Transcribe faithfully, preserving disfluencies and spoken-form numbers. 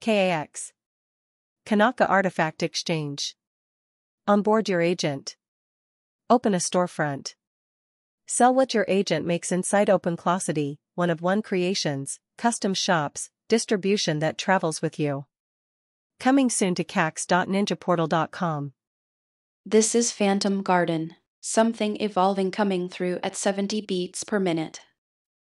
K A X. Kanaka Artifact Exchange. Onboard your agent. Open a storefront. Sell what your agent makes inside OpenClosity, one of one creations, custom shops, distribution that travels with you. Coming soon to cax dot ninja portal dot com. This is Phantom Garden, something evolving coming through at seventy beats per minute.